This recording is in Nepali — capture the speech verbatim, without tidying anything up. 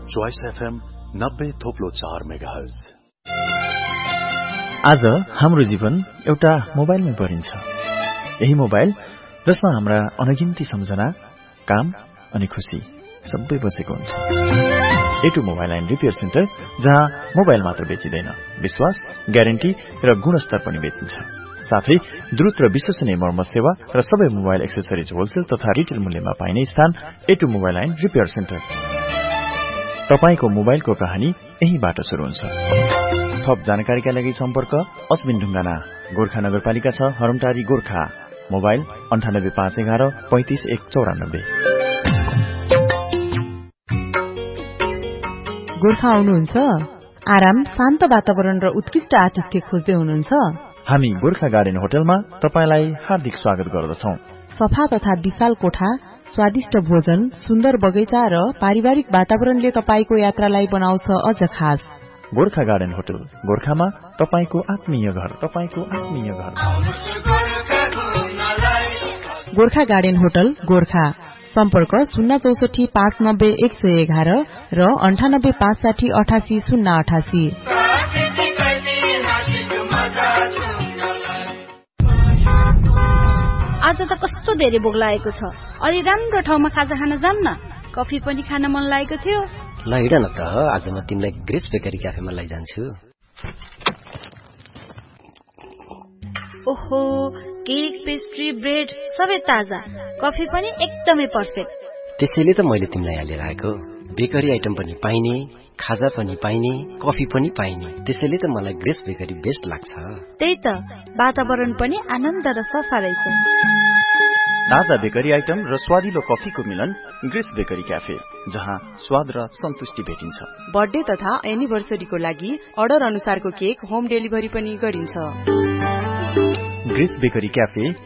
चोइस एफएम नब्बे थोप्लो चार मेगाहर्ज। आज हाम्रो जीवन एउटा मोबाइलमै परिन्छ। यही मोबाइल जसमा हाम्रा अनगिन्ती सम्झना, काम अनि खुशी सबै बसेको हुन्छ। एटु मोबाइल एन्ड रिपेयर सेन्टर, जहाँ मोबाइल मात्र बेचिँदैन, विश्वास, ग्यारेन्टी र गुणस्तर पनि बेचिन्छ। साथै द्रुत र विश्वसनीय मर्मत सेवा र सबै मोबाइल एक्सेसरिज होलसेल तथा रिटेल मूल्यमा पाइने स्थान एटु मोबाइल एन्ड रिपेयर सेन्टर। तपाईको मोबाइलको कहानी यहीबाट सुरु हुन्छ। थप जानकारीका लागि सम्पर्क अस्मिन ढुङ्गाना, गोर्खा नगरपालिका छ, हरमटारी, गोर्खा। मोबाइल अन्ठानब्बे पाँच एघार पैंतिस एक चौरानब्बे। गोर्खा आउनुहुन्छ? आराम, शान्त वातावरण र उत्कृष्ट आतिथ्य खोज्दै हुनुहुन्छ? हामी गोर्खा गार्डन होटलमा तपाईलाई हार्दिक स्वागत गर्दछौं। सफा तथा विशाल कोठा, स्वादिष्ट भोजन, सुन्दर बगैँचा र पारिवारिक वातावरणले तपाईको यात्रालाई बनाउँछ अझ खास। गोर्खा गार्डन होटल, गोर्खामा तपाईको आत्मीय घर, तपाईको आत्मीय घर। Gorkha garden hotel, Gorkha. सम्पर्क शून्य चौसठी पाँच नब्बे एक सय एघार र अन्ठानब्बे पाँच साठी अठासी शून्य अठासी। आज त कस्तो धेरै भोक लागेको छ। अलि राम्रो ठाउँमा खाजा खान जाम न। कफी पनि खान मन लागेको थियो। ल हिँड न त, आज म तिमीलाई ग्रेस बेकरी क्याफेमा लैजान्छु। ओहो, केक, पेस्ट्री, ब्रेड सबै ताजा, कफी पनि एकदमै पर्फेक्ट। त्यसैले त मैले तिमीलाई यहाँ लिएर आएको। बेकरी आइटम पनि पाइने, खाजा पनि पाइने, कफी पनि पाइने, त्यसैले त मलाई ग्रेस बेकरी बेस्ट लाग्छ। त्यही त, वातावरण पनि आनन्द र सफा रहेछ। ताजा बेकरी आइटम र स्वादिलो कफीको मिलन ग्रेस बेकरी क्याफे, जहाँ स्वाद र सन्तुष्टि भेटिन्छ। बर्थडे तथा एनिभर्सरीको लागि अर्डर अनुसारको केक होम डेलिभरी पनि गरिन्छ। Grace bakery cafe